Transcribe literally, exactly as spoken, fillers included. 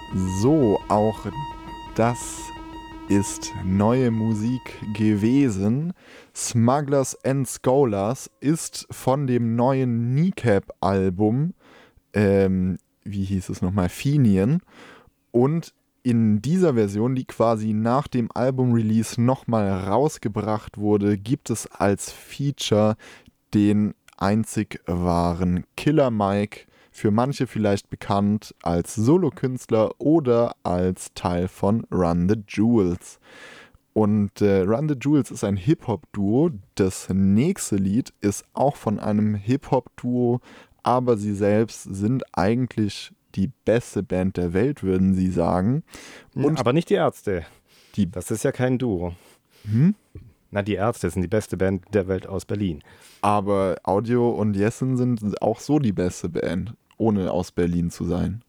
So, auch das ist neue Musik gewesen. Smugglers and Scholars ist von dem neuen Kneecap-Album, ähm, wie hieß es nochmal, Fenian. Und in dieser Version, die quasi nach dem Album-Release nochmal rausgebracht wurde, gibt es als Feature den einzig wahren Killer Mike, für manche vielleicht bekannt als Solokünstler oder als Teil von Run the Jewels. Und äh, Run the Jewels ist ein Hip-Hop-Duo. Das nächste Lied ist auch von einem Hip-Hop-Duo, aber sie selbst sind eigentlich die beste Band der Welt, würden sie sagen. Und aber nicht die Ärzte. Die das ist ja kein Duo. Hm? Na, die Ärzte sind die beste Band der Welt aus Berlin. Aber Audio und Jessen sind auch so die beste Band, ohne aus Berlin zu sein.